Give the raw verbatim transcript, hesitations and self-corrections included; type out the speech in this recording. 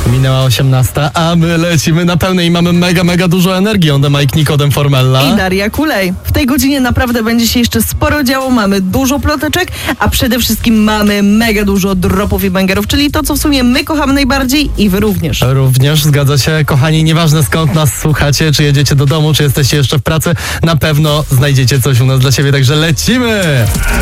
Minęła osiemnasta, a my lecimy na pełnej i mamy mega, mega dużo energii. On the Mike, Nikodem Formella. I Daria Kulej. W tej godzinie naprawdę będzie się jeszcze sporo działo, mamy dużo ploteczek, a przede wszystkim mamy mega dużo dropów i bangerów, czyli to, co w sumie my kochamy najbardziej i wy również. Również, zgadza się. Kochani, nieważne skąd nas słuchacie, czy jedziecie do domu, czy jesteście jeszcze w pracy, na pewno znajdziecie coś u nas dla siebie, także lecimy!